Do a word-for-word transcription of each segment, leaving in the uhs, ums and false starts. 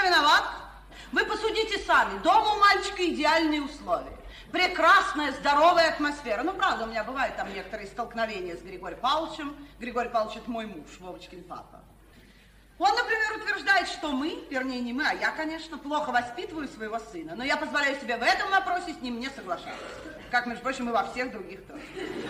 виноват? Вы посудите сами. Дома у мальчика идеальные условия. Прекрасная, здоровая атмосфера. Ну, правда, у меня бывают там некоторые столкновения с Григорием Павловичем. Григорий Павлович — это мой муж, Вовочкин папа. Он, например, утверждает, что мы, вернее, не мы, а я, конечно, плохо воспитываю своего сына. Но я позволяю себе в этом вопросе с ним не соглашаться. Как, между прочим, и во всех других тоже.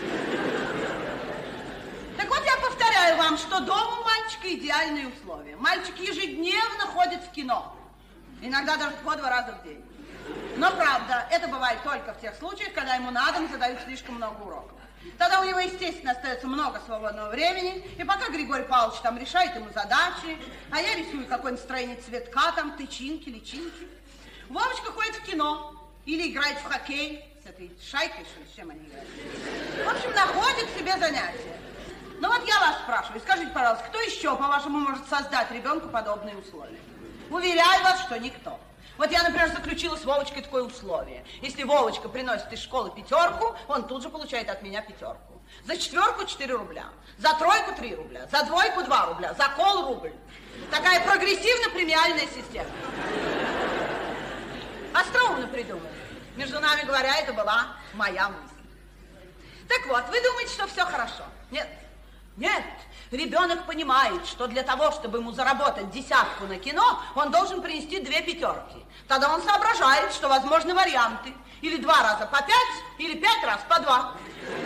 Так вот, я повторяю вам, что дома у мальчика идеальные условия. Мальчик ежедневно ходит в кино. Иногда даже по два раза в день. Но, правда, это бывает только в тех случаях, когда ему на дом задают слишком много уроков. Тогда у него, естественно, остается много свободного времени, и пока Григорий Павлович там решает ему задачи, а я рисую какое-нибудь строение цветка, там, тычинки, личинки, Вовочка ходит в кино или играет в хоккей с этой шайкой, что ли, с чем они играют. В общем, находит себе занятия. Ну вот я вас спрашиваю, скажите, пожалуйста, кто еще, по-вашему, может создать ребенку подобные условия? Уверяю вас, что никто. Вот я, например, заключила с Вовочкой такое условие. Если Вовочка приносит из школы пятерку, он тут же получает от меня пятерку. За четверку четыре рубля, за тройку три рубля, за двойку два рубля, за кол рубль. Такая прогрессивно-премиальная система. Остроумно придумали. Между нами говоря, это была моя мысль. Так вот, вы думаете, что все хорошо? Нет. Нет. Ребенок понимает, что для того, чтобы ему заработать десятку на кино, он должен принести две пятерки. Тогда он соображает, что возможны варианты. Или два раза по пять, или пять раз по два.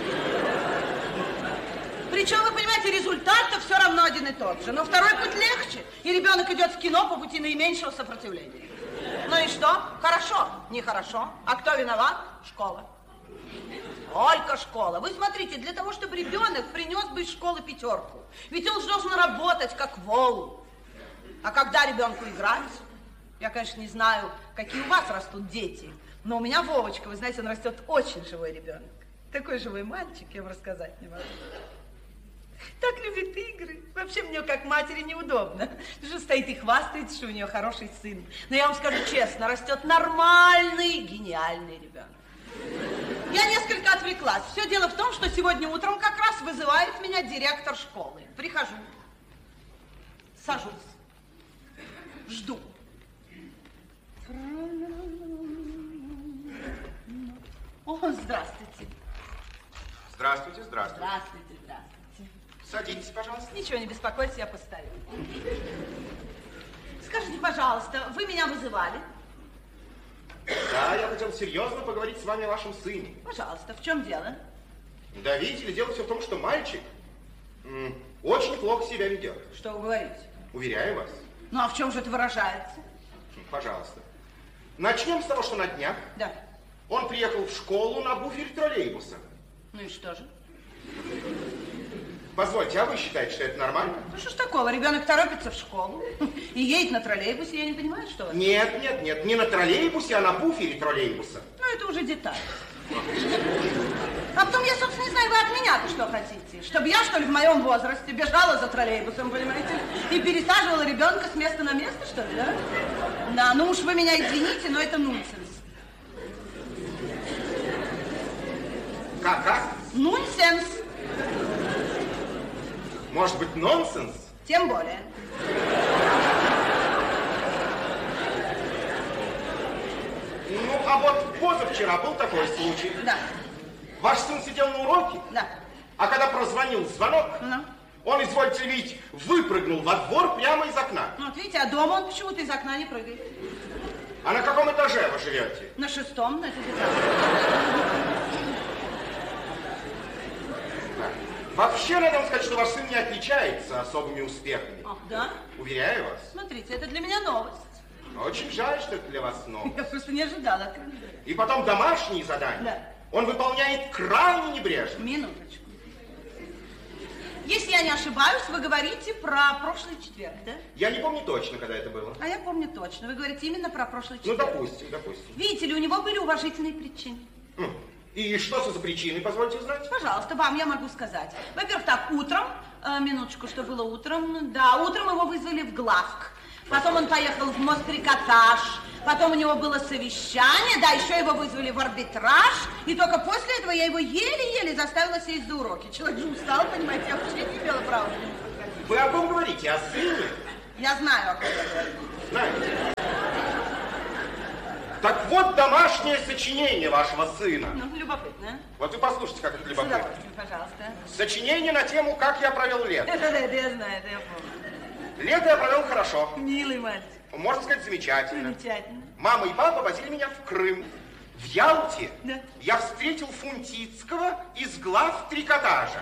Причем, вы понимаете, результат-то все равно один и тот же. Но второй путь легче, и ребенок идет в кино по пути наименьшего сопротивления. Ну и что? Хорошо? Нехорошо. А кто виноват? Школа. Только школа. Вы смотрите, для того, чтобы ребенок принес бы из школы пятерку, ведь он же должен работать как вол. А когда ребенку играть? Я, конечно, не знаю, какие у вас растут дети, но у меня Вовочка, вы знаете, он растет очень живой ребенок. Такой живой мальчик, я вам рассказать не могу. Так любит игры. Вообще мне как матери неудобно. Что стоит и хвастается, что у нее хороший сын. Но я вам скажу честно, растет нормальный, гениальный ребенок. Я несколько отвлеклась. Все дело в том, что сегодня утром как раз вызывает меня директор школы. Прихожу, сажусь, жду. О, здравствуйте. Здравствуйте, здравствуйте. Здравствуйте, здравствуйте. Садитесь, пожалуйста. Ничего, не беспокойтесь, я постою. Скажите, пожалуйста, вы меня вызывали? Да, я хотел серьезно поговорить с вами о вашем сыне. Пожалуйста, в чем дело? Да, видите ли, дело все в том, что мальчик м, очень плохо себя ведет. Что вы говорите? Уверяю вас. Ну, а в чем же это выражается? Пожалуйста. Начнем с того, что на днях Да. он приехал в школу на буфере троллейбуса. Ну и что же? Позвольте, а вы считаете, что это нормально? Ну что ж такого, ребенок торопится в школу и едет на троллейбусе, я не понимаю, что это. Нет, нет, нет, не на троллейбусе, а на буфере троллейбуса. Ну это уже деталь. А потом я, собственно, не знаю, вы от меня-то что хотите? Чтобы я, что ли, в моем возрасте бежала за троллейбусом, понимаете, и пересаживала ребенка с места на место, что ли, да? Да, ну уж вы меня извините, но это нонсенс. Как, как? Нонсенс. Может быть, нонсенс? Тем более. Ну, а вот позавчера был такой случай. Да. Ваш сын сидел на уроке? Да. А когда прозвонил звонок, Ну. он, извольте видеть, выпрыгнул во двор прямо из окна. Ну, вот видите, а дома он почему-то из окна не прыгает. А на каком этаже вы живете? На шестом, на этот этаж. Вообще, надо вам сказать, что ваш сын не отличается особыми успехами. Ах, да? Уверяю вас. Смотрите, это для меня новость. Очень жаль, что это для вас новость. Я просто не ожидала. И потом домашние задания. Да. Он выполняет крайне небрежно. Минуточку. Если я не ошибаюсь, вы говорите про прошлый четверг, да? Я не помню точно, когда это было. А я помню точно. Вы говорите именно про прошлый Ну, четверг. допустим, допустим. Видите ли, у него были уважительные причины. М. И что за причины, позвольте узнать? Пожалуйста, вам я могу сказать. Во-первых, так, утром, э, минуточку, что было утром, да, утром его вызвали в главк. Потом он поехал в Мострикотаж, потом у него было совещание, да, еще его вызвали в арбитраж, и только после этого я его еле-еле заставила сесть за уроки. Человек же устал, понимаете, я вообще не имела права. Вы о ком говорите? О сыне? Я знаю, о ком я говорю. Знаете? Так вот домашнее сочинение вашего сына. Ну, любопытно. Вот вы послушайте, как это любопытно. С удовольствием, пожалуйста. Сочинение на тему «Как я провел лето». Это, это я знаю, это я помню. Лето я провел хорошо. Милый мальчик. Можно сказать, замечательно. Замечательно. Мама и папа возили меня в Крым. В Ялте да. я встретил Фунтицкого из глав трикотажа.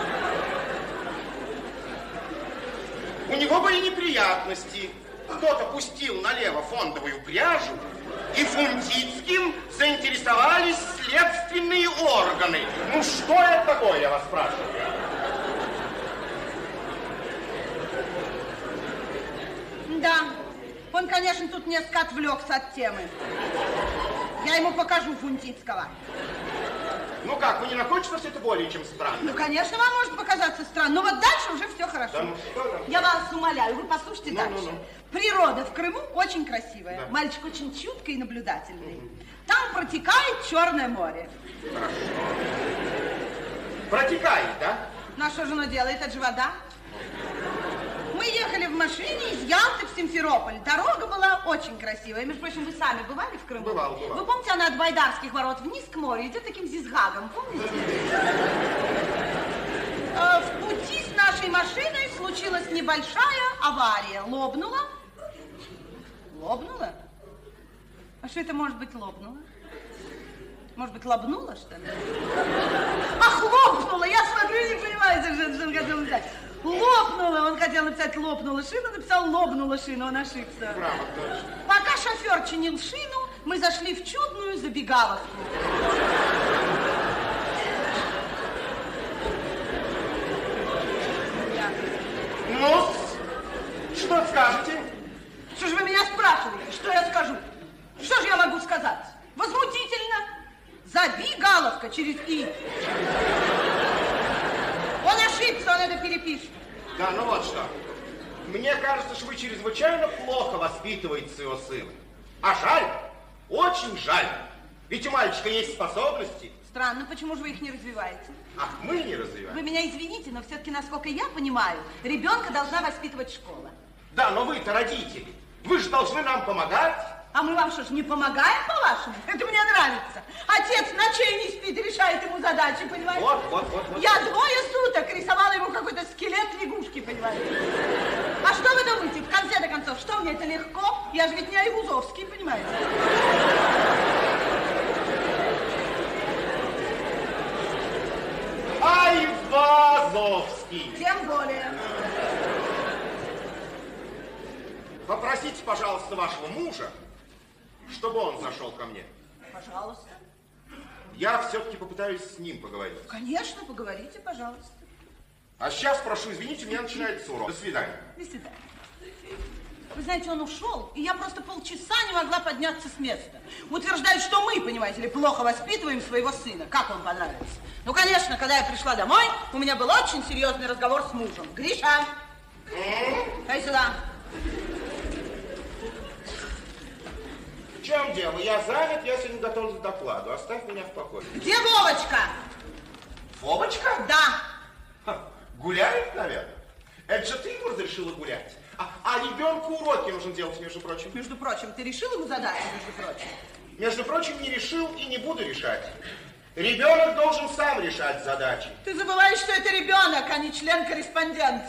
У него были неприятности. Кто-то пустил налево фондовую пряжу, и Фунтицким заинтересовались следственные органы. Ну что это такое, я вас спрашиваю? Да, он, конечно, тут несколько отвлекся от темы. Я ему покажу Фунтицкого. Ну как, вы не находите, что все это более чем странно? Ну, конечно, вам может показаться странно, но вот дальше уже все хорошо. Да ну что там? Я вас умоляю, вы послушайте ну, дальше. Ну, ну. Природа в Крыму очень красивая. Да. Мальчик очень чуткий и наблюдательный. Угу. Там протекает Черное море. Хорошо. Протекает, да? Ну, а что же оно делает? Это же вода. Мы ехали в машине из Ялты в Симферополь. Дорога была очень красивая. Между прочим, вы сами бывали в Крыму? Бывал, бывал. Вы помните, она от Байдарских ворот вниз к морю идет таким зигзагом, помните? В пути с нашей машиной случилась небольшая авария. Лопнула. Лопнула? А что это может быть лопнуло? Может быть, лобнула, что ли? Ах, лопнула! Я смотрю, не понимаете, что он хотел сказать. Лопнула! Он хотел написать лопнула шину, написал лобнула шину, он ошибся. Браво, точно. Пока шофер чинил шину, мы зашли в чудную забегаловку. Ну, что скажете? Что же вы меня спрашиваете? Что я скажу? Что же я могу сказать? Возмутительно. Забегаловка через «и». Он ошибся, он это перепишет. Да, ну вот что. Мне кажется, что вы чрезвычайно плохо воспитываете своего сына. А жаль, очень жаль. Ведь у мальчика есть способности. Странно, почему же вы их не развиваете? Ах, мы не развиваем. Вы меня извините, но все-таки, насколько я понимаю, ребенка должна воспитывать школа. Да, но вы-то родители. Вы же должны нам помогать. А мы вам что ж, не помогаем, по-вашему? Это мне нравится. Отец ночей не спит, решает ему задачи, понимаете? Вот, вот, вот, вот. Я двое суток рисовала ему какой-то скелет лягушки, понимаете? А что вы думаете, в конце-то концов, что мне это легко? Я же ведь не Айвазовский, понимаете? Айвазовский. Тем более. Попросите, пожалуйста, вашего мужа, чтобы он зашел ко мне. Пожалуйста. Я все-таки попытаюсь с ним поговорить. Конечно, поговорите, пожалуйста. А сейчас прошу, извините, у меня начинается урок. До свидания. До свидания. Вы знаете, он ушел, и я просто полчаса не могла подняться с места. Утверждают, что мы, понимаете ли, плохо воспитываем своего сына. Как вам понравится? Ну, конечно, когда я пришла домой, у меня был очень серьезный разговор с мужем. Гриша, дай сюда. В чем дело? Я занят, я сегодня готов к докладу. Оставь меня в покое. Где Вовочка? Вовочка? Да. Ха, гуляет, наверное. Это же ты ему разрешила гулять. А, а ребенку уроки нужно делать, между прочим. Между прочим, ты решил ему задачу, между прочим? Между прочим, не решил и не буду решать. Ребенок должен сам решать задачи. Ты забываешь, что это ребенок, а не член-корреспондент.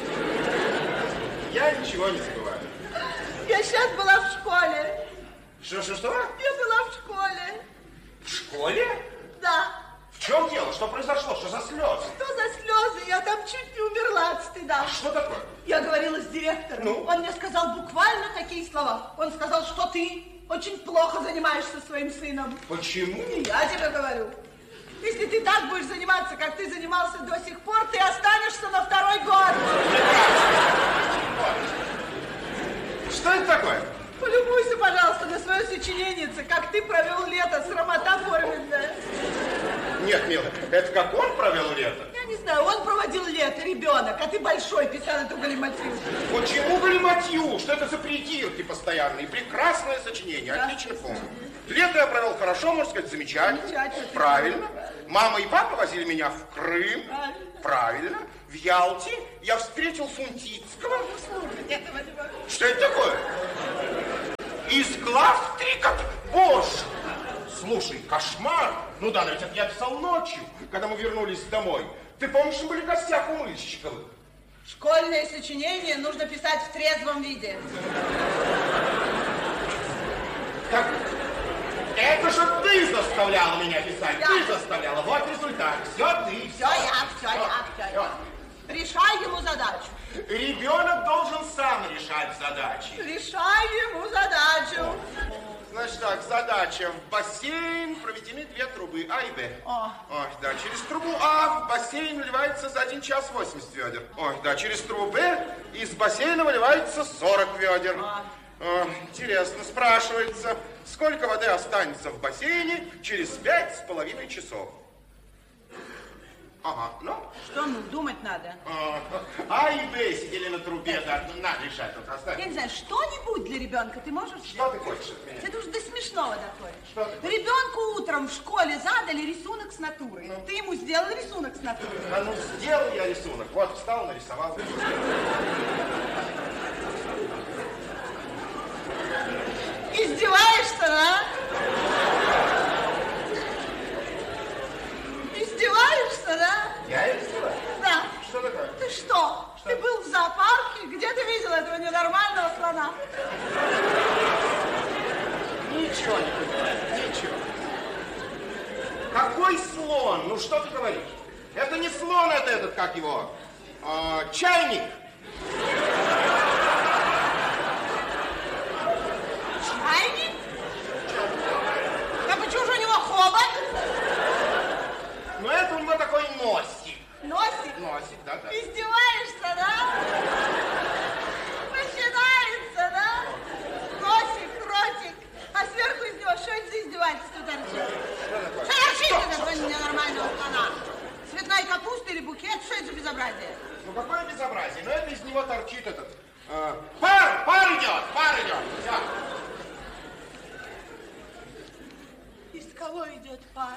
Я ничего не забываю. Я сейчас была в школе. Что-что-что? Я была в школе. В школе? Да. В чем дело? Что произошло? Что за слезы? Что за слезы? Я там чуть не умерла от стыда. А что такое? Я говорила с директором. Ну? Он мне сказал буквально такие слова. Он сказал, что ты очень плохо занимаешься своим сыном. Почему? Я тебе говорю. Если ты так будешь заниматься, как ты занимался до сих пор, ты останешься на второй год. Что это такое? Полюбуйся, пожалуйста, на свое сочинение, как ты провел лето, срамота форменная. Нет, милая, это как он провел лето? Я не знаю, он проводил лето, ребенок, а ты большой писал эту галиматью. Почему галиматью? Что это за придирки постоянные? Прекрасное сочинение, Да. отлично помню. Лето я провел хорошо, можно сказать, замечательно. Замечательно. Правильно. Мама и папа возили меня в Крым. Правильно. Правильно. В Ялте я встретил Фунтицкого. Слушай, этого не могу. Что это такое? Из главтрика? Боже! Слушай, кошмар! Ну да, но ведь это я писал ночью, когда мы вернулись домой. Ты помнишь, что были костяк у Мыльщиковых? Школьное сочинение нужно писать в трезвом виде. Как? Это же ты заставляла меня писать. Я. Ты заставляла. Вот результат. Все ты. Все я, все я, все я. Решай ему задачу. Ребенок должен сам решать задачи. Решай ему задачу. Значит так, задача. В бассейн проведены две трубы А и Б. О. Ой, да, через трубу А в бассейн вливается за один час восемьдесят ведер. Ой, да, через трубу Б из бассейна выливается сорок ведер. А. О, интересно, спрашивается, сколько воды останется в бассейне через пять с половиной часов? Ага, ну? Что, ну, думать надо. А, а и Б сидели на трубе, да, надо решать, вот оставь. Я не знаю, что-нибудь для ребенка ты можешь Что сделать? ты хочешь от меня? Это уж до смешного доходит. Что ты? Ребенку утром в школе задали рисунок с натурой. Ну. Ты ему сделал рисунок с натурой. А ну, сделал я рисунок. Вот, встал, нарисовал. Издеваешься, да? Издеваешься, да? Я издеваюсь? Да. Что такое? Ты что? Что? Ты был в зоопарке? Где ты видел этого ненормального слона? Ничего не понимаю, ничего. Какой слон? Ну, что ты говоришь? Это не слон, это этот, как его, а, чайник. Чайник? А почему же у него хобот? Ну, это у него такой носик. Носик? Носик, да, да. Издеваешься, да? Начинается, да? Носик, ротик. А сверху из него что это за издевательство торчит? Что такое? Что торчит этого ненормального слона? Цветная капуста или букет? Что это за безобразие? Ну, какое безобразие? Ну, это из него торчит этот... э, пар, пар идет, пар идет. Все. Из кого идет пар?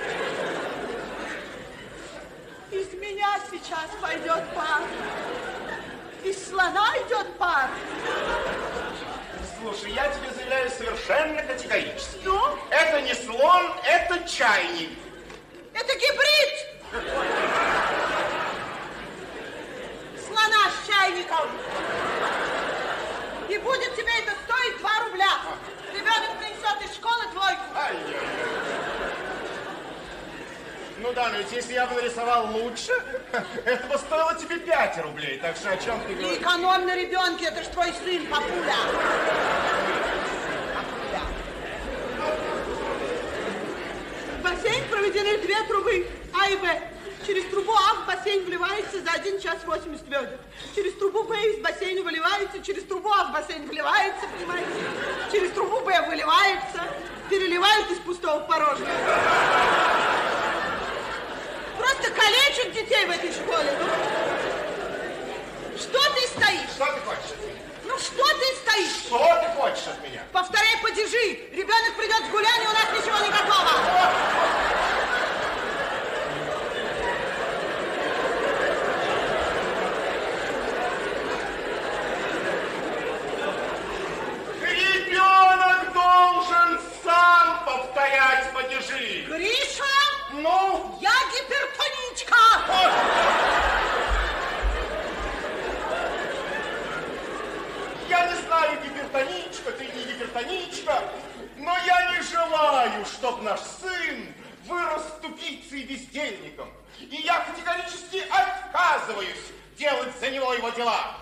Из меня сейчас пойдет пар. Из слона идет пар. Слушай, я тебе заявляю совершенно категорически. Ну? Это не слон, это чайник. Это гибрид! Слона с чайником. И будет тебе это стоить два рубля. Ребенок принесет из школы двойку. Ай-яй. Ну да, но ведь если я бы нарисовал лучше, это бы стоило тебе пять рублей. Так что о чем ты Не говоришь? экономь на ребенке, это ж твой сын, папуля. Папуля. В бассейн проведены две трубы А и Б. Через трубу А в бассейн вливается за один час восемьдесят ведер. Через трубу Б из бассейна выливается, через трубу А в бассейн вливается, понимаете? Через трубу Б выливается, переливают из пустого в порожнее. Просто калечат детей в этой школе. Ну. Что ты стоишь? Что ты хочешь от меня? Ну что ты стоишь? Что ты хочешь от меня? Повторяй падежи. Ребенок придет с гуляния, у нас ничего никакого. Ребенок должен сам повторять падежи. Гриша, Ну? я гипертоничка. Я не знаю, гипертоничка ты, не гипертоничка, но я не желаю, чтобы наш сын вырос тупицей и бездельником. И я категорически отказываюсь делать за него его дела.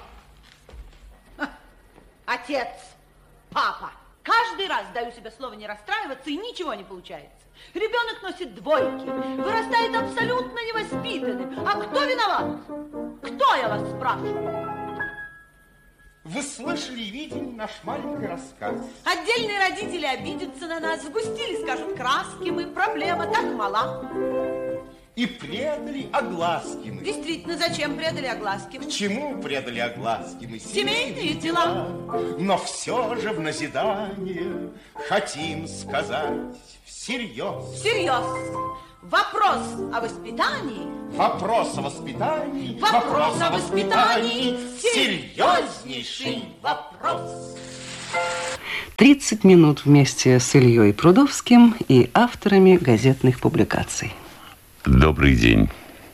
Отец, папа, каждый раз даю себе слово не расстраиваться, и ничего не получается. Ребенок носит двойки, вырастает абсолютно невоспитанным. А кто виноват? Кто, я вас спрашиваю? Вы слышали и видели наш маленький рассказ. Отдельные родители обидятся на нас, сгустили, скажут, краски мы, проблема так мала. И предали огласки мы. Действительно, зачем предали огласки? К чему предали огласки мы? Семейные дела. Но все же в назидание хотим сказать всерьез. Всерьез. Вопрос о воспитании. Вопрос о воспитании. Вопрос о воспитании. Серьезнейший вопрос. тридцать минут вместе с Ильей Прудовским и авторами газетных публикаций. Добрый день.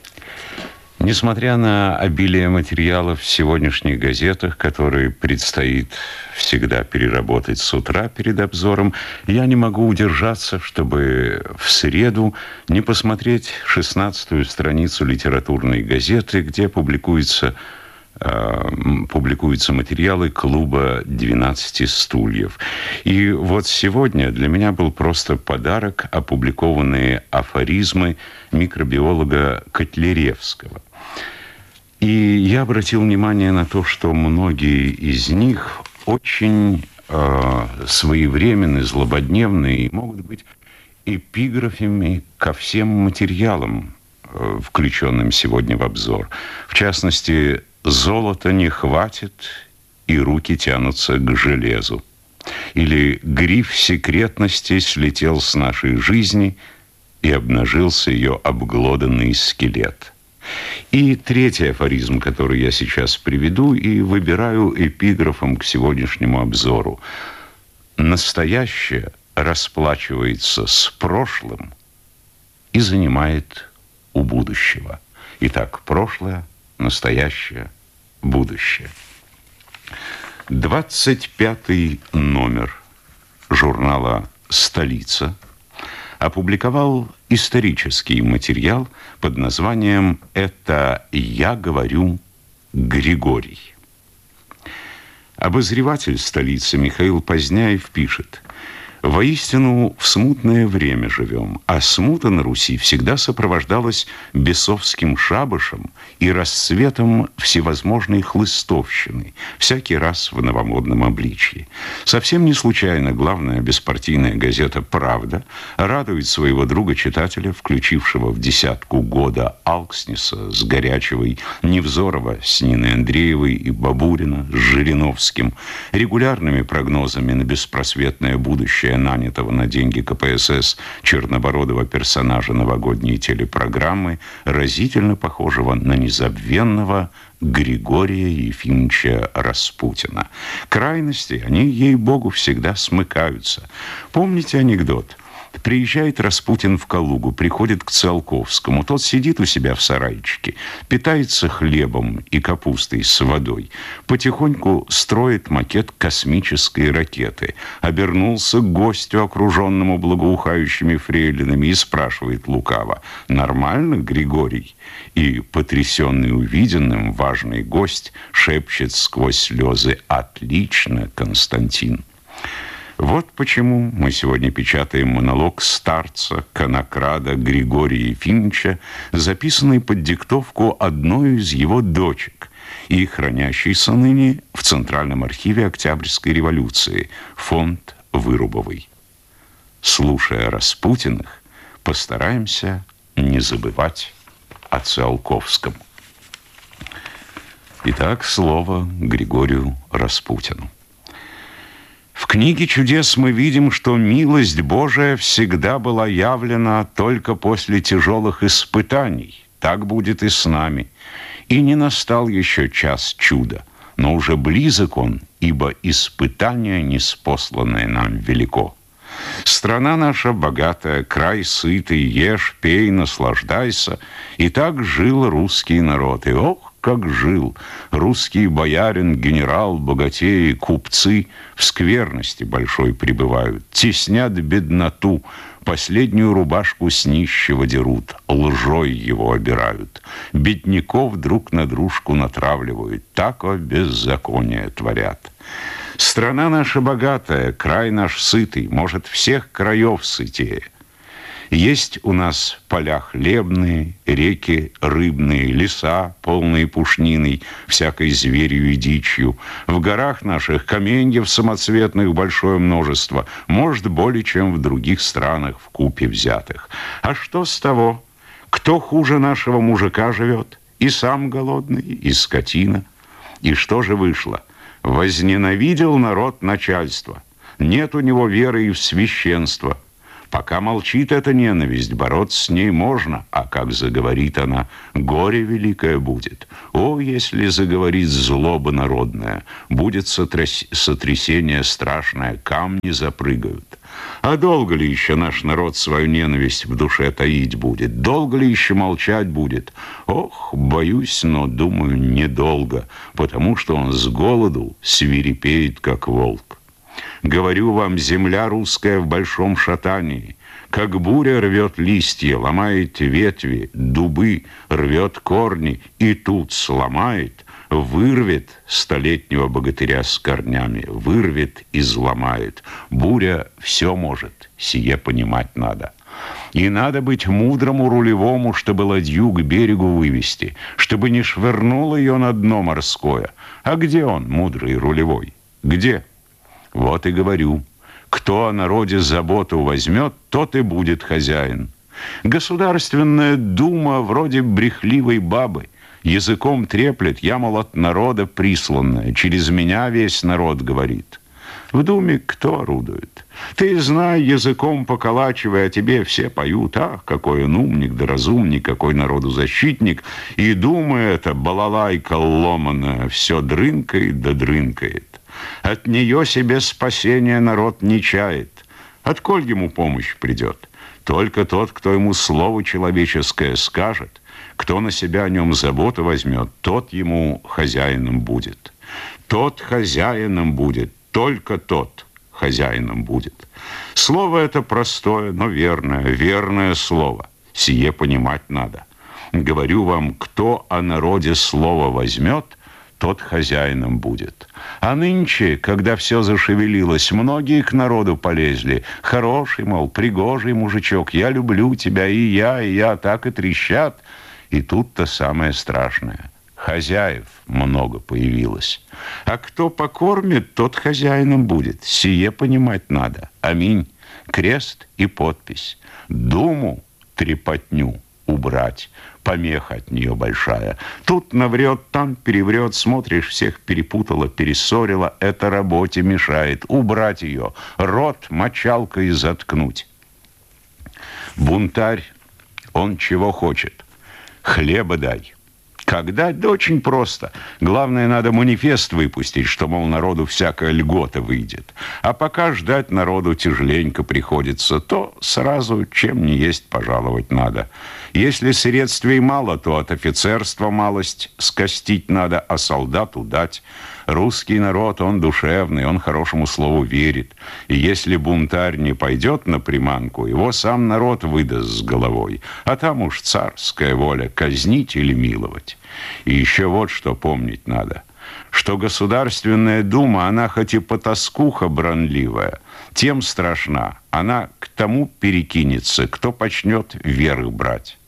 Несмотря на обилие материалов в сегодняшних газетах, которые предстоит всегда переработать с утра перед обзором, я не могу удержаться, чтобы в среду не посмотреть шестнадцатую страницу литературной газеты, где публикуются, э, публикуются материалы клуба двенадцати стульев. И вот сегодня для меня был просто подарок опубликованные афоризмы микробиолога Котляревского. И я обратил внимание на то, что многие из них очень э, своевременны, злободневные и могут быть эпиграфами ко всем материалам, э, включенным сегодня в обзор. В частности, «Золота не хватит, и руки тянутся к железу». Или «Гриф секретности слетел с нашей жизни, и обнажился ее обглоданный скелет». И третий афоризм, который я сейчас приведу и выбираю эпиграфом к сегодняшнему обзору. Настоящее расплачивается с прошлым и занимает у будущего. Итак, прошлое, настоящее, будущее. двадцать пятый номер журнала «Столица» опубликовал исторический материал под названием «Это я говорю Григорий». Обозреватель столицы Михаил Поздняев пишет: «Воистину, в смутное время живем, а смута на Руси всегда сопровождалась бесовским шабашем и расцветом всевозможной хлыстовщины, всякий раз в новомодном обличье. Совсем не случайно главная беспартийная газета «Правда» радует своего друга-читателя, включившего в десятку года Алкснеса с Горячевой, Невзорова с Ниной Андреевой и Бабурина с Жириновским, регулярными прогнозами на беспросветное будущее нанятого на деньги ка пэ эс эс чернобородого персонажа новогодней телепрограммы, разительно похожего на незабвенного Григория Ефимовича Распутина. Крайности, они, ей-богу, всегда смыкаются. Помните анекдот? Приезжает Распутин в Калугу, приходит к Циолковскому. Тот сидит у себя в сарайчике, питается хлебом и капустой с водой, потихоньку строит макет космической ракеты. Обернулся к гостю, окруженному благоухающими фрейлинами, и спрашивает лукаво: «Нормально, Григорий?» И, потрясенный увиденным, важный гость шепчет сквозь слезы: «Отлично, Константин». Вот почему мы сегодня печатаем монолог старца, конокрада Григория Ефимовича, записанный под диктовку одной из его дочек и хранящийся ныне в Центральном архиве Октябрьской революции, фонд Вырубовой. Слушая Распутиных, постараемся не забывать о Циолковском. Итак, слово Григорию Распутину. В книге чудес мы видим, что милость Божия всегда была явлена только после тяжелых испытаний. Так будет и с нами. И не настал еще час чуда, но уже близок он, ибо испытание неспосланное нам велико. Страна наша богатая, край сытый, ешь, пей, наслаждайся. И так жил русский народ. И ох, как жил! Русский боярин, генерал, богатеи, купцы в скверности большой пребывают, теснят бедноту, последнюю рубашку с нищего дерут, лжой его обирают, бедняков друг на дружку натравливают, тако беззаконие творят. Страна наша богатая, край наш сытый, может, всех краев сытее. Есть у нас поля хлебные, реки рыбные, леса, полные пушниной, всякой зверью и дичью. В горах наших каменьев самоцветных большое множество, может, более, чем в других странах вкупе взятых. А что с того? Кто хуже нашего мужика живет? И сам голодный, и скотина. И что же вышло? Возненавидел народ начальство. Нет у него веры и в священство. Пока молчит эта ненависть, бороться с ней можно, а как заговорит она, горе великое будет. О, если заговорит злоба народная, будет сотряс... сотрясение страшное, камни запрыгают. А долго ли еще наш народ свою ненависть в душе таить будет? Долго ли еще молчать будет? Ох, боюсь, но, думаю, недолго, потому что он с голоду свирепеет, как волк. Говорю вам, земля русская в большом шатании, как буря рвет листья, ломает ветви, дубы, рвет корни, и тут сломает, вырвет столетнего богатыря с корнями, вырвет и взломает. Буря все может, сие понимать надо. И надо быть мудрому рулевому, чтобы ладью к берегу вывести, чтобы не швырнул ее на дно морское. А где он, мудрый рулевой? Где? Вот и говорю, кто о народе заботу возьмет, тот и будет хозяин. Государственная дума вроде брехливой бабы. Языком треплет, я, мол, от народа присланная, через меня весь народ говорит. В думе кто орудует? Ты знай, языком поколачивай, а тебе все поют. Ах, какой он умник да разумник, какой народу защитник. И дума эта, балалайка ломаная, все дрынкает да дрынкает. От нее себе спасения народ не чает. Отколь ему помощь придет? Только тот, кто ему слово человеческое скажет, кто на себя о нем заботу возьмет, тот ему хозяином будет. Тот хозяином будет, только тот хозяином будет. Слово это простое, но верное, верное слово. Сие понимать надо. Говорю вам, кто о народе слово возьмет, тот хозяином будет. А нынче, когда все зашевелилось, многие к народу полезли. Хороший, мол, пригожий мужичок, я люблю тебя, и я, и я, так и трещат. И тут-то самое страшное. Хозяев много появилось. А кто покормит, тот хозяином будет. Сие понимать надо. Аминь. Крест и подпись. Думу, трепотню убрать. Помеха от нее большая. Тут наврет, там переврет, смотришь, всех перепутала, перессорила. Это работе мешает. Убрать ее, рот мочалкой заткнуть. Бунтарь, он чего хочет? Хлеба дай. Как дать? Да очень просто. Главное, надо манифест выпустить, что, мол, народу всякая льгота выйдет. А пока ждать народу тяжеленько приходится, то сразу, чем не есть, пожаловать надо. Если средствий мало, то от офицерства малость скостить надо, а солдату дать. Русский народ, он душевный, он хорошему слову верит. И если бунтарь не пойдет на приманку, его сам народ выдаст с головой. А там уж царская воля, казнить или миловать. И еще вот что помнить надо, что Государственная Дума, она хоть и потаскуха бранливая, тем страшна, она к тому перекинется, кто почнет верх брать.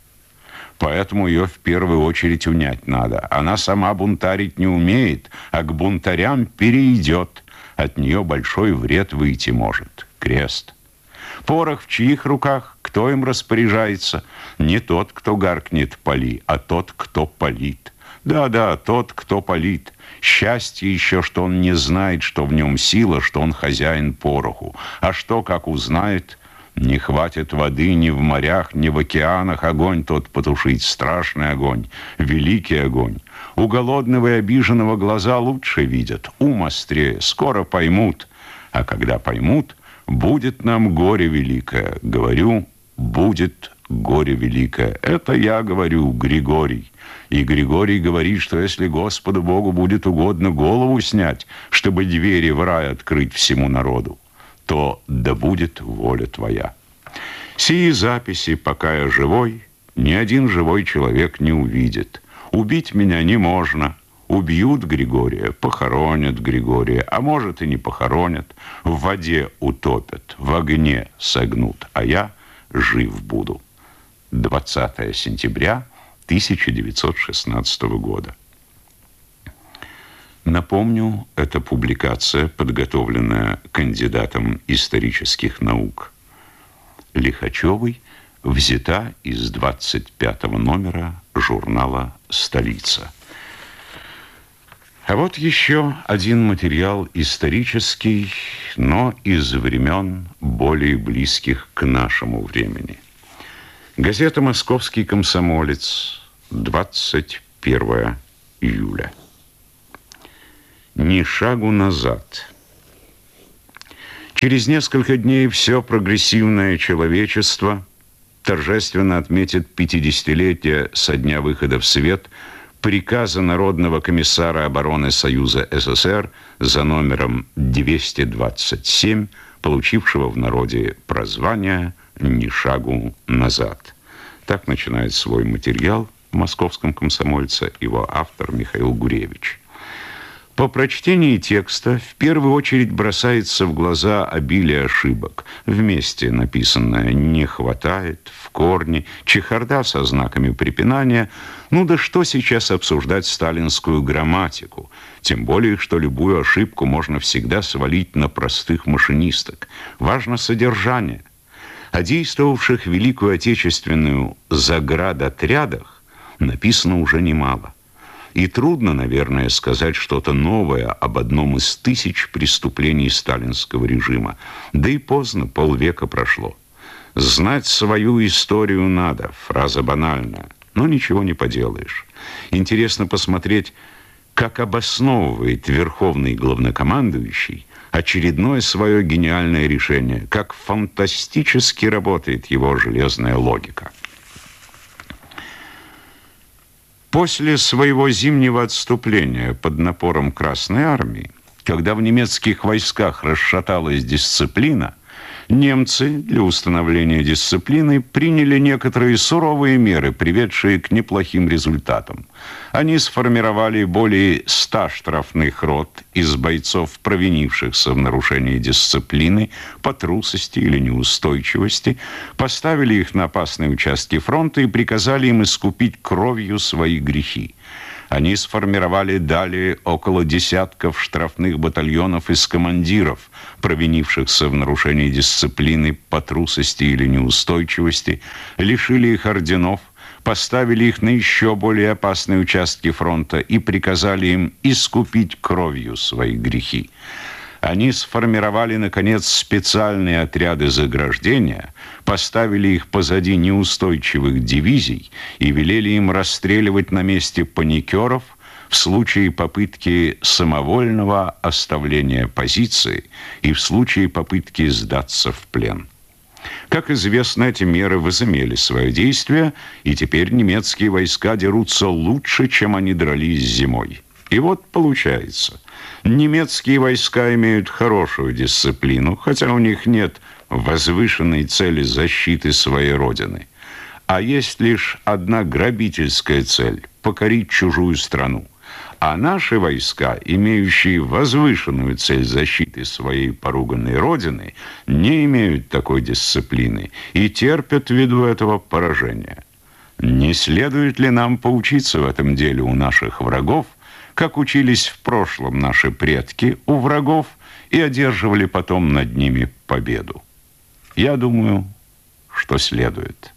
Поэтому ее в первую очередь унять надо. Она сама бунтарить не умеет, а к бунтарям перейдет. От нее большой вред выйти может. Крест. Порох в чьих руках? Кто им распоряжается? Не тот, кто гаркнет «пали», а тот, кто палит. Да-да, тот, кто палит. Счастье еще, что он не знает, что в нем сила, что он хозяин пороху. А что, как узнает... Не хватит воды ни в морях, ни в океанах. Огонь тот потушить, страшный огонь, великий огонь. У голодного и обиженного глаза лучше видят, ум острее, скоро поймут. А когда поймут, будет нам горе великое. Говорю, будет горе великое. Это я говорю, Григорий. И Григорий говорит, что если Господу Богу будет угодно голову снять, чтобы двери в рай открыть всему народу, то да будет воля твоя. Сии записи, пока я живой, ни один живой человек не увидит. Убить меня не можно. Убьют Григория, похоронят Григория, а может и не похоронят. В воде утопят, в огне согнут, а я жив буду. двадцатое сентября тысяча девятьсот шестнадцатого года. Напомню, эта публикация, подготовленная кандидатом исторических наук Лихачевой, взята из двадцать пятого номера журнала «Столица». А вот еще один материал исторический, но из времен более близких к нашему времени. Газета «Московский комсомолец», двадцать первое июля. Ни шагу назад. Через несколько дней все прогрессивное человечество торжественно отметит пятидесятилетие со дня выхода в свет приказа Народного комиссара обороны Союза СССР за номером двести двадцать семь, получившего в народе прозвание «Ни шагу назад». Так начинает свой материал в «Московском комсомольце» его автор Михаил Гуревич. По прочтении текста в первую очередь бросается в глаза обилие ошибок. Вместе написанное «не хватает», «в корне», чехарда со знаками препинания. Ну да что сейчас обсуждать сталинскую грамматику? Тем более, что любую ошибку можно всегда свалить на простых машинисток. Важно содержание. О действовавших в Великую Отечественную заградотрядах написано уже немало. И трудно, наверное, сказать что-то новое об одном из тысяч преступлений сталинского режима. Да и поздно, полвека прошло. Знать свою историю надо, фраза банальная, но ничего не поделаешь. Интересно посмотреть, как обосновывает верховный главнокомандующий очередное свое гениальное решение, как фантастически работает его железная логика. После своего зимнего отступления под напором Красной Армии, когда в немецких войсках расшаталась дисциплина, немцы для установления дисциплины приняли некоторые суровые меры, приведшие к неплохим результатам. Они сформировали более ста штрафных рот из бойцов, провинившихся в нарушении дисциплины по трусости или неустойчивости, поставили их на опасные участки фронта и приказали им искупить кровью свои грехи. Они сформировали далее около десятков штрафных батальонов из командиров, провинившихся в нарушении дисциплины по трусости или неустойчивости, лишили их орденов, поставили их на еще более опасные участки фронта и приказали им искупить кровью свои грехи. Они сформировали, наконец, специальные отряды заграждения, поставили их позади неустойчивых дивизий и велели им расстреливать на месте паникеров в случае попытки самовольного оставления позиции и в случае попытки сдаться в плен. Как известно, эти меры возымели свое действие, и теперь немецкие войска дерутся лучше, чем они дрались зимой. И вот получается, немецкие войска имеют хорошую дисциплину, хотя у них нет возвышенной цели защиты своей родины. А есть лишь одна грабительская цель – покорить чужую страну. А наши войска, имеющие возвышенную цель защиты своей поруганной родины, не имеют такой дисциплины и терпят ввиду этого поражение. Не следует ли нам поучиться в этом деле у наших врагов, как учились в прошлом наши предки у врагов и одерживали потом над ними победу? Я думаю, что следует.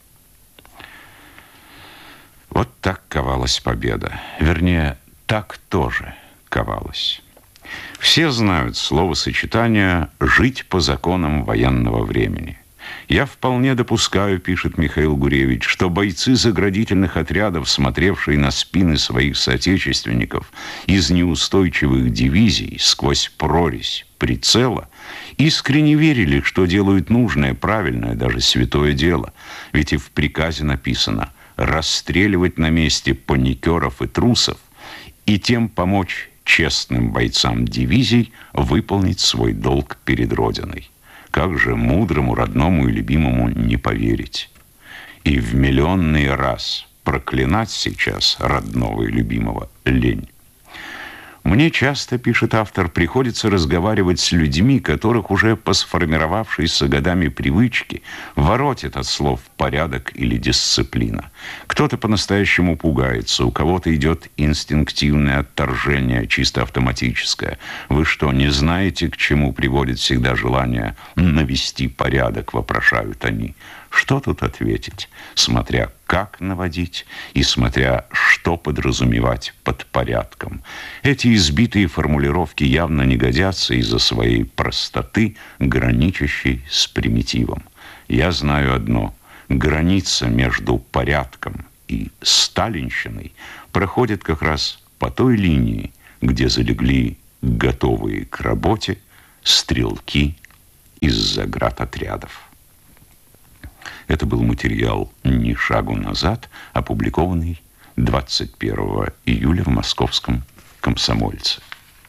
Вот так ковалась победа. Вернее, так тоже ковалась. Все знают словосочетание «жить по законам военного времени». Я вполне допускаю, пишет Михаил Гуревич, что бойцы заградительных отрядов, смотревшие на спины своих соотечественников из неустойчивых дивизий сквозь прорезь прицела, искренне верили, что делают нужное, правильное, даже святое дело. Ведь и в приказе написано расстреливать на месте паникеров и трусов и тем помочь честным бойцам дивизий выполнить свой долг перед Родиной. Как же мудрому, родному и любимому не поверить? И в миллионный раз проклинать сейчас родного и любимого лень. Мне часто, пишет автор, приходится разговаривать с людьми, которых уже по сформировавшейся годами привычки воротит от слов порядок или дисциплина. Кто-то по-настоящему пугается, у кого-то идет инстинктивное отторжение, чисто автоматическое. Вы что, не знаете, к чему приводит всегда желание навести порядок, вопрошают они. Что тут ответить, смотря как наводить и смотря что подразумевать под порядком. Эти избитые формулировки явно не годятся из-за своей простоты, граничащей с примитивом. Я знаю одно: граница между порядком и сталинщиной проходит как раз по той линии, где залегли готовые к работе стрелки из заградотрядов. Это был материал «Ни шагу назад», опубликованный двадцать первого июля в московском «Комсомольце».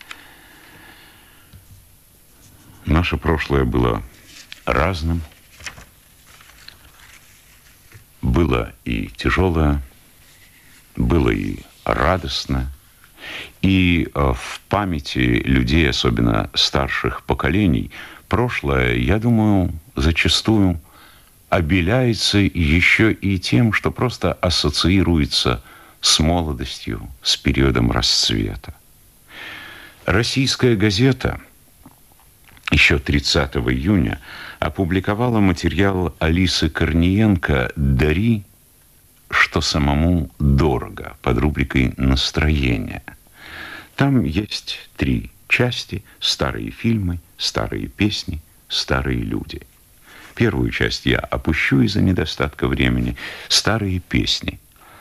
Наше прошлое было разным. Было и тяжелое, было и радостно. И в памяти людей, особенно старших поколений, прошлое, я думаю, зачастую обеляется еще и тем, что просто ассоциируется с молодостью, с периодом расцвета. Российская газета еще тридцатого июня опубликовала материал Алисы Корниенко «Дари, что самому дорого» под рубрикой «Настроение». Там есть три части: старые фильмы, старые песни, старые люди. Первую часть я опущу из-за недостатка времени. Старые песни.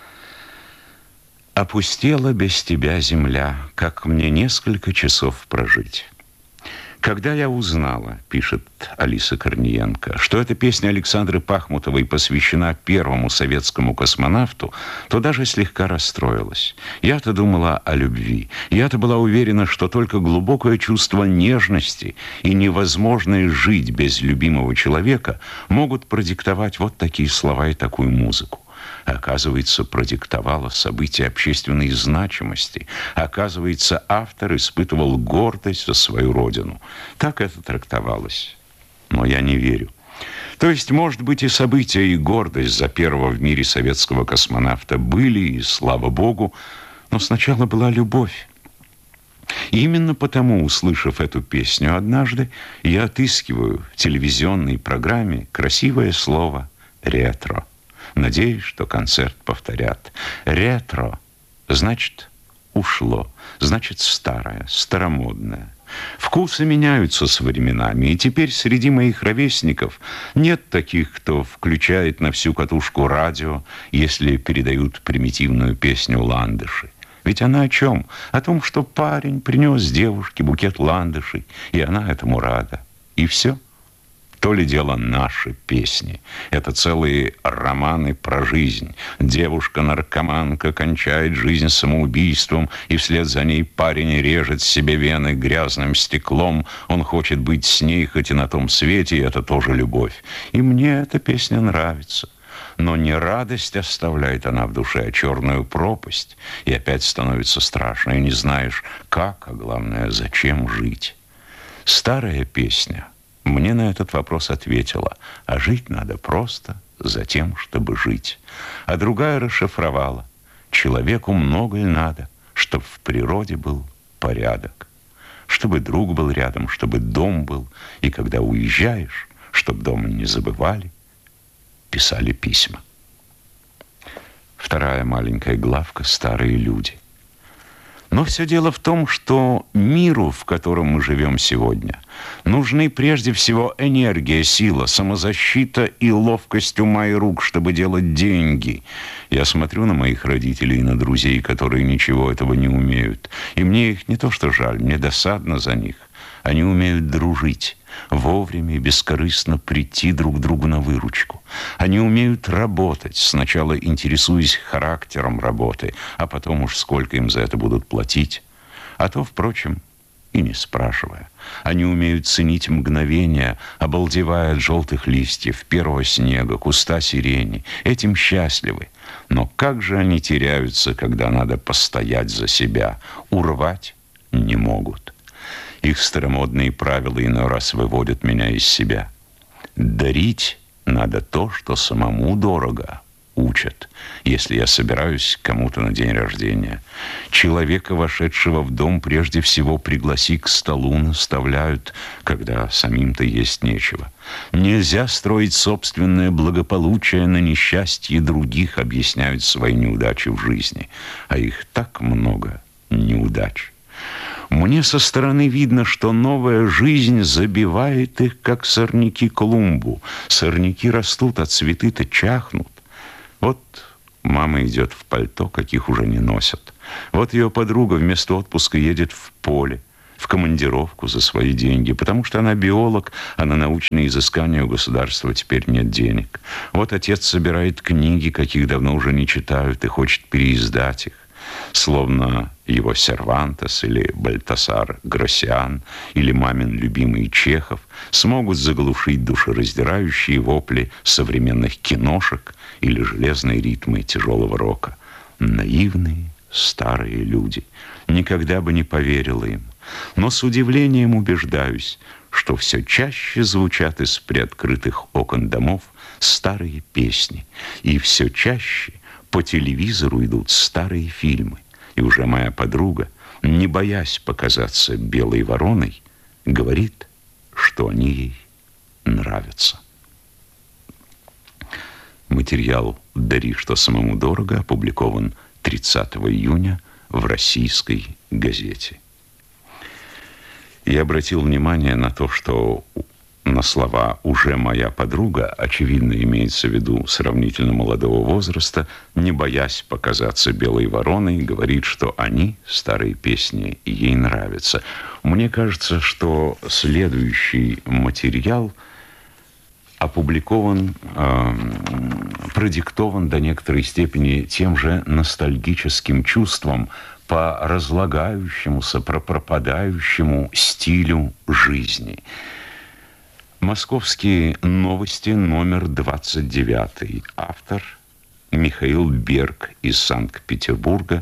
«Опустела без тебя земля, как мне несколько часов прожить». Когда я узнала, пишет Алиса Корниенко, что эта песня Александры Пахмутовой посвящена первому советскому космонавту, то даже слегка расстроилась. Я-то думала о любви. Я-то была уверена, что только глубокое чувство нежности и невозможность жить без любимого человека могут продиктовать вот такие слова и такую музыку. Оказывается, продиктовало события общественной значимости. Оказывается, автор испытывал гордость за свою родину. Так это трактовалось. Но я не верю. То есть, может быть, и события, и гордость за первого в мире советского космонавта были, и слава богу, но сначала была любовь. И именно потому, услышав эту песню однажды, я отыскиваю в телевизионной программе красивое слово «ретро». Надеюсь, что концерт повторят. Ретро значит ушло, значит старое, старомодное. Вкусы меняются с временами, и теперь среди моих ровесников нет таких, кто включает на всю катушку радио, если передают примитивную песню «Ландыши». Ведь она о чем? О том, что парень принес девушке букет ландышей, и она этому рада. И все. То ли дело наши песни. Это целые романы про жизнь. Девушка-наркоманка кончает жизнь самоубийством, и вслед за ней парень режет себе вены грязным стеклом. Он хочет быть с ней хоть и на том свете, и это тоже любовь. И мне эта песня нравится. Но не радость оставляет она в душе, а черную пропасть. И опять становится страшно, и не знаешь, как, а главное, зачем жить. Старая песня мне на этот вопрос ответила: а жить надо просто за тем, чтобы жить. А другая расшифровала: человеку многое надо, чтобы в природе был порядок, чтобы друг был рядом, чтобы дом был, и когда уезжаешь, чтобы дома не забывали, писали письма. Вторая маленькая главка «Старые люди». Но все дело в том, что миру, в котором мы живем сегодня, нужны прежде всего энергия, сила, самозащита и ловкость ума и рук, чтобы делать деньги. Я смотрю на моих родителей и на друзей, которые ничего этого не умеют. И мне их не то что жаль, мне досадно за них. Они умеют дружить, вовремя и бескорыстно прийти друг к другу на выручку. Они умеют работать, сначала интересуясь характером работы, а потом уж сколько им за это будут платить. А то, впрочем, и не спрашивая. Они умеют ценить мгновения, обалдевая от желтых листьев, первого снега, куста сирени. Этим счастливы. Но как же они теряются, когда надо постоять за себя? Урвать не могут. Их старомодные правила иной раз выводят меня из себя. Дарить надо то, что самому дорого, учат, если я собираюсь к кому-то на день рождения. Человека, вошедшего в дом, прежде всего пригласи к столу, наставляют, когда самим-то есть нечего. Нельзя строить собственное благополучие на несчастье других, объясняют свои неудачи в жизни. А их так много неудач. Мне со стороны видно, что новая жизнь забивает их, как сорняки клумбу. Сорняки растут, а цветы-то чахнут. Вот мама идет в пальто, каких уже не носят. Вот ее подруга вместо отпуска едет в поле, в командировку за свои деньги, потому что она биолог, а на научные изыскания у государства теперь нет денег. Вот отец собирает книги, каких давно уже не читают, и хочет переиздать их. Словно его Сервантес или Бальтасар Гроссиан или мамин любимый Чехов смогут заглушить душераздирающие вопли современных киношек или железные ритмы тяжелого рока. Наивные старые люди. Никогда бы не поверила им. Но с удивлением убеждаюсь, что все чаще звучат из приоткрытых окон домов старые песни, и все чаще по телевизору идут старые фильмы. И уже моя подруга, не боясь показаться белой вороной, говорит, что они ей нравятся. Материал «Дари, что самому дорого» опубликован тридцатого июня в «Российской газете». Я обратил внимание на то, что на слова «уже моя подруга» очевидно имеется в виду сравнительно молодого возраста, не боясь показаться белой вороной, говорит, что они, старые песни, ей нравятся. Мне кажется, что следующий материал опубликован, э, продиктован до некоторой степени тем же ностальгическим чувством по разлагающемуся, пропадающему стилю жизни. «Московские новости», номер двадцать девятый. Автор Михаил Берг из Санкт-Петербурга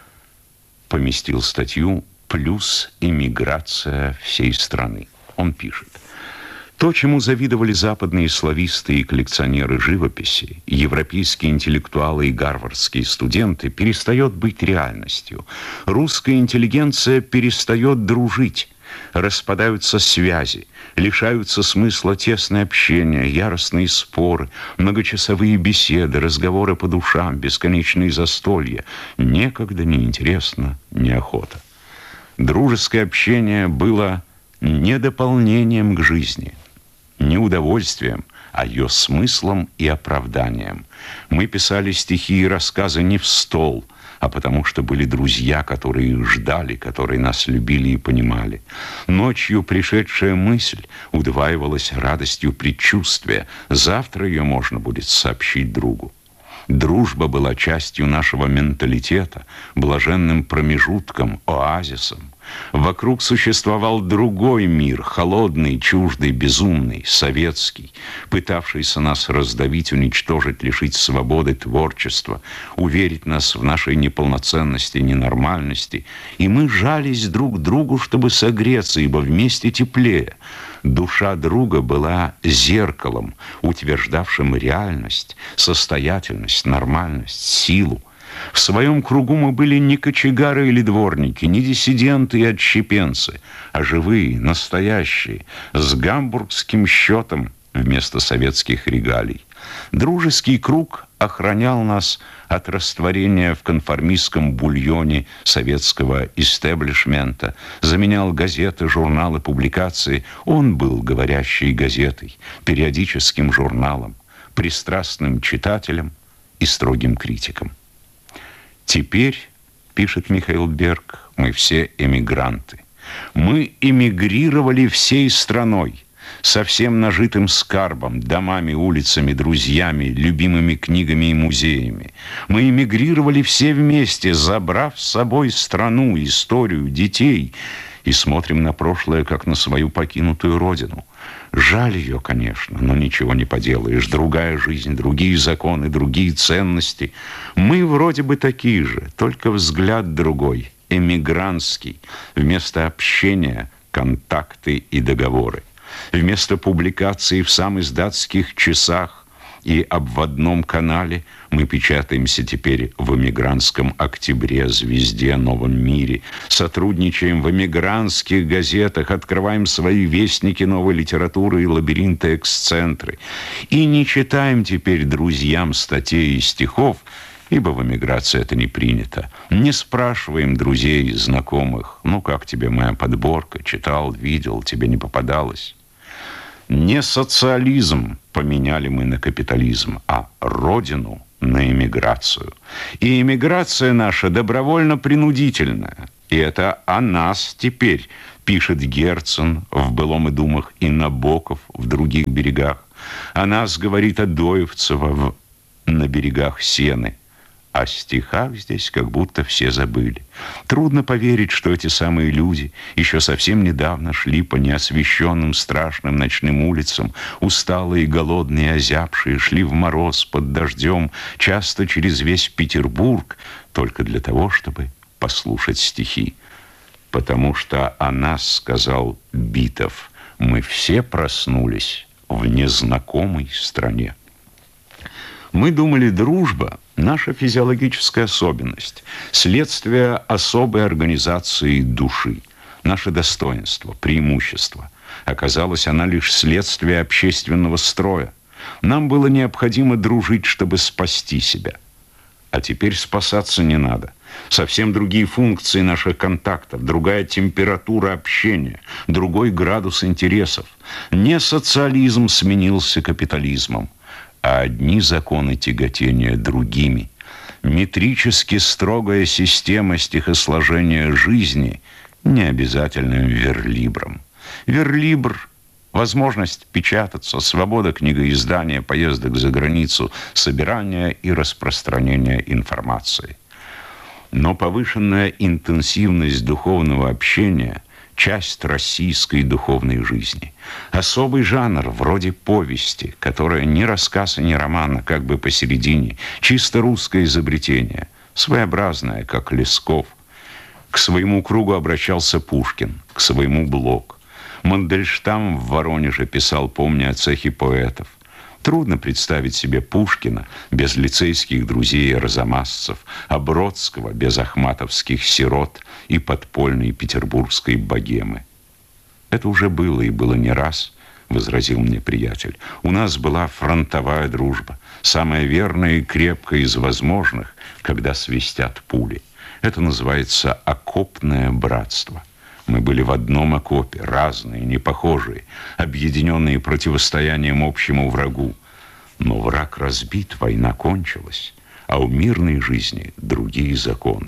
поместил статью «Плюс эмиграция всей страны». Он пишет: то, чему завидовали западные слависты и коллекционеры живописи, европейские интеллектуалы и гарвардские студенты, перестает быть реальностью. Русская интеллигенция перестает дружить. Распадаются связи, лишаются смысла тесное общение, яростные споры, многочасовые беседы, разговоры по душам, бесконечные застолья. Некогда, неинтересно, неохота. Дружеское общение было не дополнением к жизни, не удовольствием, а ее смыслом и оправданием. Мы писали стихи и рассказы не в стол, а потому что были друзья, которые их ждали, которые нас любили и понимали. Ночью пришедшая мысль удваивалась радостью предчувствия. Завтра ее можно будет сообщить другу. Дружба была частью нашего менталитета, блаженным промежутком, оазисом. Вокруг существовал другой мир, холодный, чуждый, безумный, советский, пытавшийся нас раздавить, уничтожить, лишить свободы творчества, уверить нас в нашей неполноценности, ненормальности. И мы жались друг к другу, чтобы согреться, ибо вместе теплее. Душа друга была зеркалом, утверждавшим реальность, состоятельность, нормальность, силу. В своем кругу мы были не кочегары или дворники, не диссиденты и отщепенцы, а живые, настоящие, с гамбургским счетом вместо советских регалий. Дружеский круг охранял нас от растворения в конформистском бульоне советского истеблишмента, заменял газеты, журналы, публикации. Он был говорящей газетой, периодическим журналом, пристрастным читателем и строгим критиком. Теперь, пишет Михаил Берг, мы все эмигранты. Мы эмигрировали всей страной, со всем нажитым скарбом, домами, улицами, друзьями, любимыми книгами и музеями. Мы эмигрировали все вместе, забрав с собой страну, историю, детей, и смотрим на прошлое, как на свою покинутую родину. Жаль ее, конечно, но ничего не поделаешь. Другая жизнь, другие законы, другие ценности. Мы вроде бы такие же, только взгляд другой, эмигрантский. Вместо общения – контакты и договоры. Вместо публикаций в самиздатских часах и обводном канале. Мы печатаемся теперь в «Эмигрантском октябре», «Звезде», «Новом мире». Сотрудничаем в эмигрантских газетах, открываем свои вестники новой литературы и лабиринты эксцентры. И не читаем теперь друзьям статей и стихов, ибо в эмиграции это не принято. Не спрашиваем друзей, знакомых: ну как тебе моя подборка, читал, видел, тебе не попадалось. Не социализм поменяли мы на капитализм, а родину на эмиграцию. И эмиграция наша добровольно-принудительная. И это о нас теперь пишет Герцен в «Былом и думах» и Набоков в «Других берегах». О нас говорит Адоевцева в «На берегах Сены». О стихах здесь как будто все забыли. Трудно поверить, что эти самые люди еще совсем недавно шли по неосвещенным страшным ночным улицам, усталые, голодные, озябшие, шли в мороз под дождем, часто через весь Петербург, только для того, чтобы послушать стихи. Потому что о нас, сказал Битов, мы все проснулись в незнакомой стране. Мы думали, дружба – наша физиологическая особенность, следствие особой организации души, наше достоинство, преимущество. Оказалось, она лишь следствие общественного строя. Нам было необходимо дружить, чтобы спасти себя. А теперь спасаться не надо. Совсем другие функции наших контактов, другая температура общения, другой градус интересов. Не социализм сменился капитализмом, а одни законы тяготения другими. Метрически строгая система стихосложения жизни не обязательно верлибром. Верлибр – возможность печататься, свобода книгоиздания, поездок за границу, собирания и распространения информации. Но повышенная интенсивность духовного общения – часть российской духовной жизни. Особый жанр, вроде повести, которая не рассказ и не роман, а как бы посередине, чисто русское изобретение, своеобразное, как Лесков. К своему кругу обращался Пушкин, к своему Блок. Мандельштам в Воронеже писал, помня о цехе поэтов. Трудно представить себе Пушкина без лицейских друзей и арзамасцев, а Бродского без ахматовских сирот и подпольной петербургской богемы. Это уже было, и было не раз, возразил мне приятель. У нас была фронтовая дружба, самая верная и крепкая из возможных, когда свистят пули. Это называется окопное братство. Мы были в одном окопе, разные, непохожие, объединенные противостоянием общему врагу. Но враг разбит, война кончилась, а у мирной жизни другие законы.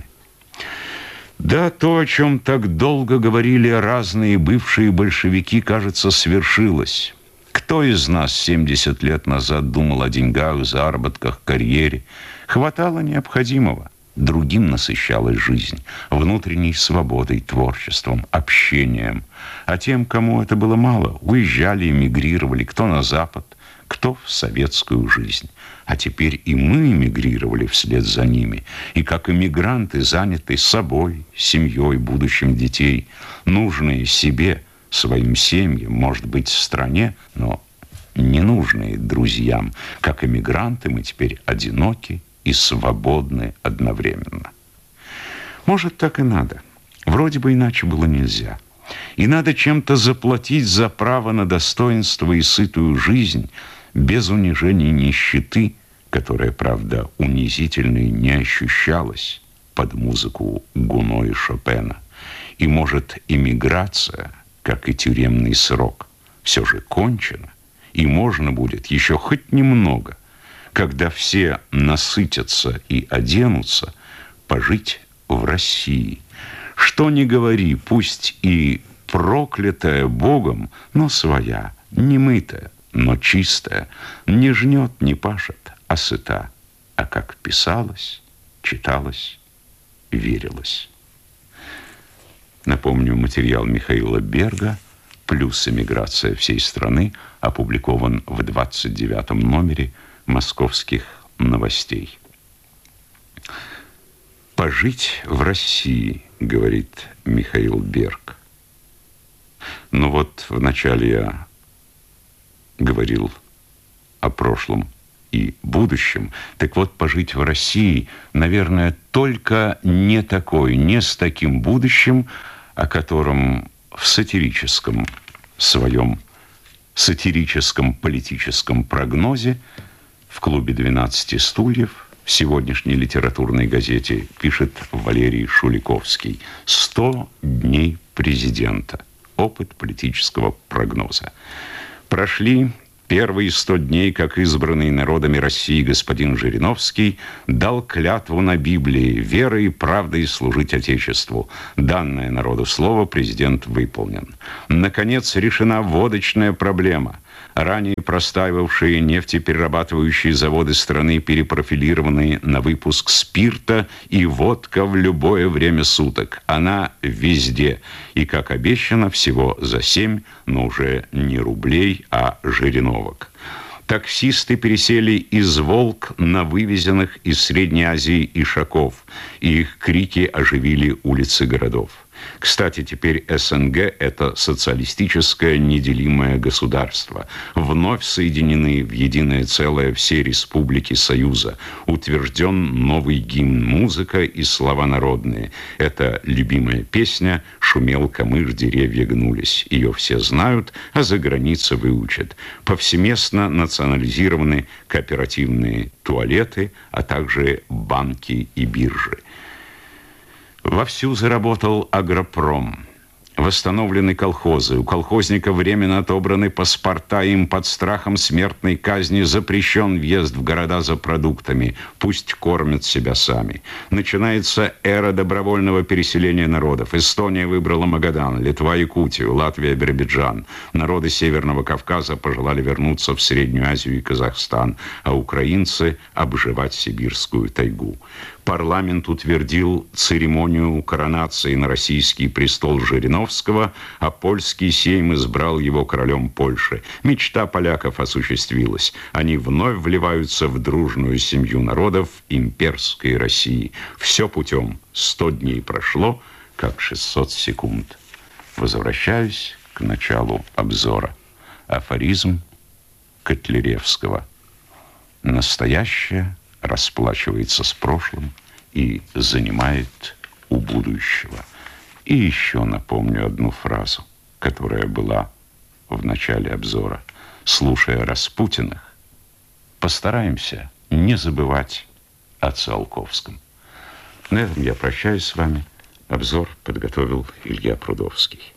Да, то, о чем так долго говорили разные бывшие большевики, кажется, свершилось. Кто из нас семьдесят лет назад думал о деньгах, заработках, карьере? Хватало необходимого. Другим насыщалась жизнь, внутренней свободой, творчеством, общением. А тем, кому это было мало, уезжали, эмигрировали, кто на Запад, кто в советскую жизнь. А теперь и мы эмигрировали вслед за ними. И как эмигранты заняты собой, семьей, будущим детей, нужные себе, своим семьям, может быть, стране, но ненужные друзьям. Как эмигранты мы теперь одиноки и свободны одновременно. Может, так и надо. Вроде бы иначе было нельзя. И надо чем-то заплатить за право на достоинство и сытую жизнь без унижения нищеты, которая, правда, унизительной не ощущалась под музыку Гуно и Шопена. И, может, эмиграция, как и тюремный срок, все же кончена, и можно будет еще хоть немного, когда все насытятся и оденутся, пожить в России. Что ни говори, пусть и проклятая Богом, но своя, не мытая, но чистая, не жнет, не пашет, а сыта, а как писалось, читалось, верилось. Напомню, материал Михаила Берга «Плюс эмиграция всей страны» опубликован в двадцать девятом номере «Московских новостей». «Пожить в России», — говорит Михаил Берг. Но вот вначале я говорил о прошлом и будущем. Так вот, пожить в России, наверное, только не такой, не с таким будущим, о котором в сатирическом своем сатирическом политическом прогнозе в клубе двенадцати стульев в сегодняшней литературной газете пишет Валерий Шуликовский. «Сто дней президента. Опыт политического прогноза». Прошли первые сто дней, как избранный народами России господин Жириновский дал клятву на Библии верой и правдой служить Отечеству. Данное народу слово президент выполнен. Наконец решена водочная проблема. Ранее простаивавшие нефтеперерабатывающие заводы страны перепрофилированы на выпуск спирта, и водка в любое время суток. Она везде. И, как обещано, всего за семь, но уже не рублей, а жириновок. Таксисты пересели из «Волк» на вывезенных из Средней Азии ишаков, и их крики оживили улицы городов. Кстати, теперь СНГ – это социалистическое неделимое государство. Вновь соединены в единое целое все республики Союза. Утвержден новый гимн, музыка и слова народные. Это любимая песня «Шумел камыш, деревья гнулись». Ее все знают, а за границей выучат. Повсеместно национализированы кооперативные туалеты, а также банки и биржи. Вовсю заработал агропром. Восстановлены колхозы. У колхозников временно отобраны паспорта. Им под страхом смертной казни запрещен въезд в города за продуктами. Пусть кормят себя сами. Начинается эра добровольного переселения народов. Эстония выбрала Магадан, Литва – Якутию, Латвия – Биробиджан. Народы Северного Кавказа пожелали вернуться в Среднюю Азию и Казахстан, а украинцы – обживать сибирскую тайгу. Парламент утвердил церемонию коронации на российский престол Жириновского, а польский сейм избрал его королем Польши. Мечта поляков осуществилась. Они вновь вливаются в дружную семью народов имперской России. Все путем. Сто дней прошло, как шестьсот секунд. Возвращаюсь к началу обзора. Афоризм Котляревского. Настоящее расплачивается с прошлым и занимает у будущего. И еще напомню одну фразу, которая была в начале обзора. Слушая Распутиных, постараемся не забывать о Циолковском. На этом я прощаюсь с вами. Обзор подготовил Илья Прудовский.